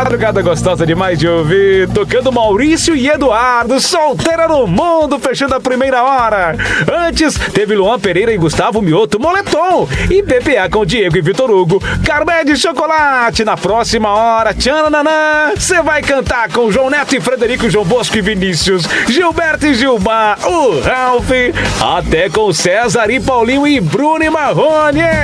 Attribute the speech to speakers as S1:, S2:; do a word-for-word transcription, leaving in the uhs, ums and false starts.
S1: madrugada gostosa demais de ouvir. Tocando Maurício e Eduardo, Solteira no Mundo, fechando a primeira hora. Antes, teve Luan Pereira e Gustavo Mioto, Moletom. E P P A com Diego e Vitor Hugo, Carmé de Chocolate. Na próxima hora, Tchananã, você vai cantar com João Neto e Frederico, João Bosco e Vinícius, Gilberto e Gilmar, o Ralph, até com César e Paulinho e Bruno e Marrone.